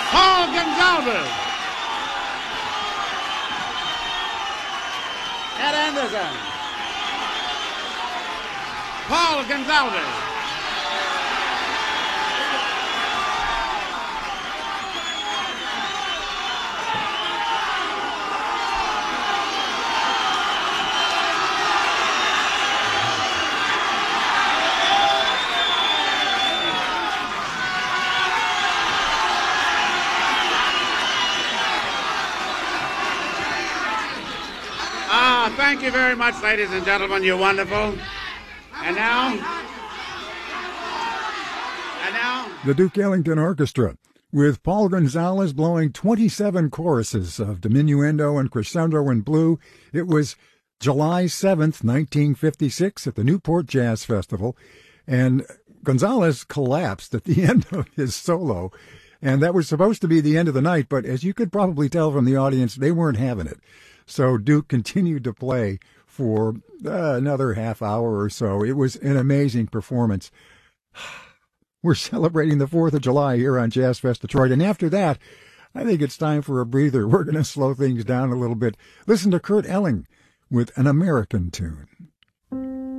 Paul Gonzalez. Ed Anderson. Paul Gonzalez. Thank you very much, ladies and gentlemen. You're wonderful. And now, the Duke Ellington Orchestra, with Paul Gonzalez blowing 27 choruses of diminuendo and crescendo and blue. It was July 7th, 1956, at the Newport Jazz Festival, and Gonzalez collapsed at the end of his solo, and that was supposed to be the end of the night, but as you could probably tell from the audience, they weren't having it. So Duke continued to play for another half hour or so. It was an amazing performance. We're celebrating the 4th of July here on Jazz Fest Detroit, and after that, I think it's time for a breather. We're going to slow things down a little bit. Listen to Kurt Elling with An American Tune.